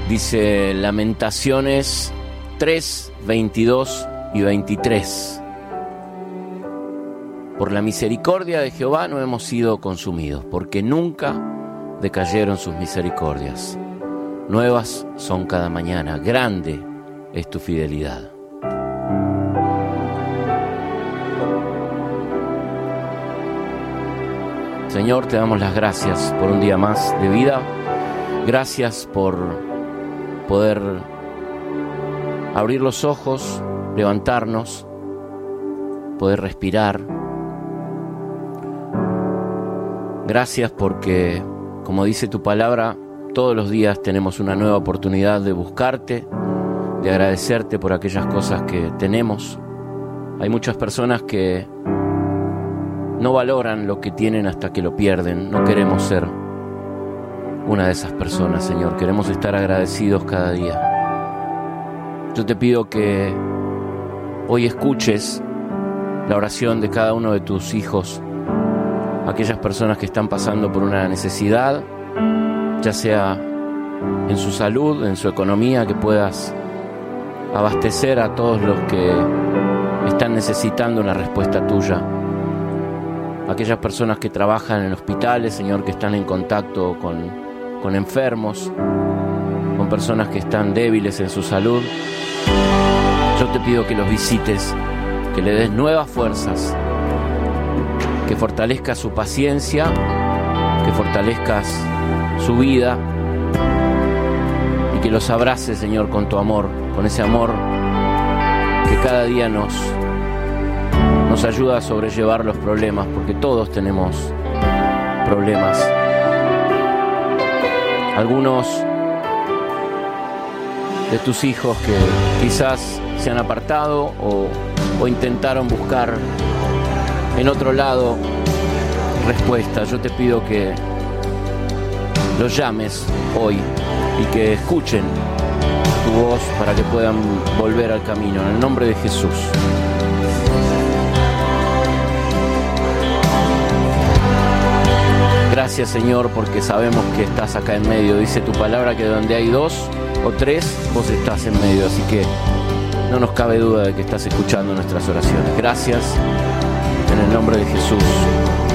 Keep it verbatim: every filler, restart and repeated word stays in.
Dice Lamentaciones tres, veintidós y veintitrés. Por la misericordia de Jehová no hemos sido consumidos, porque nunca decayeron sus misericordias. Nuevas son cada mañana, grande es tu fidelidad. Señor, te damos las gracias por un día más de vida. Gracias por poder abrir los ojos, levantarnos, poder respirar. Gracias porque, como dice tu palabra, todos los días tenemos una nueva oportunidad de buscarte, de agradecerte por aquellas cosas que tenemos. Hay muchas personas que no valoran lo que tienen hasta que lo pierden. No queremos ser una de esas personas, Señor. Queremos estar agradecidos cada día. Yo te pido que hoy escuches la oración de cada uno de tus hijos, aquellas personas que están pasando por una necesidad, ya sea en su salud, en su economía, que puedas abastecer a todos los que están necesitando una respuesta tuya. Aquellas personas que trabajan en hospitales, Señor, que están en contacto con, con enfermos, con personas que están débiles en su salud. Yo te pido que los visites, que le des nuevas fuerzas, que fortalezcas su paciencia, que fortalezcas su vida y que los abraces, Señor, con tu amor, con ese amor que cada día nos nos ayuda a sobrellevar los problemas, porque todos tenemos problemas. Algunos de tus hijos que quizás se han apartado o, o intentaron buscar en otro lado respuesta. Yo te pido que los llames hoy y que escuchen tu voz para que puedan volver al camino. En el nombre de Jesús. Gracias, Señor, porque sabemos que estás acá en medio. Dice tu palabra que donde hay dos o tres, vos estás en medio. Así que no nos cabe duda de que estás escuchando nuestras oraciones. Gracias, en el nombre de Jesús.